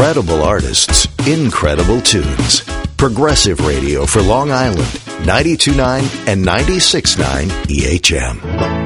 Credible artists, incredible tunes. Progressive Radio for Long Island, 92.9 and 96.9 EHM.